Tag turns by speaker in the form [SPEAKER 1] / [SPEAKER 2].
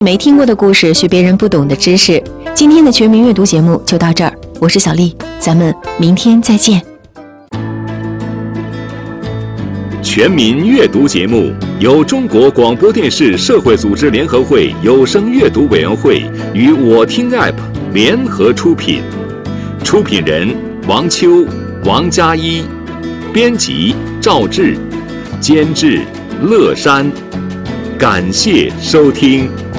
[SPEAKER 1] 没听过的故事，学别人不懂的知识。今天的全民阅读节目就到这儿，我是小丽，咱们明天再见。
[SPEAKER 2] 全民阅读节目由中国广播电视社会组织联合会有声阅读委员会与我听 App 联合出品，出品人王秋、王佳一，编辑赵志，监制乐山。感谢收听。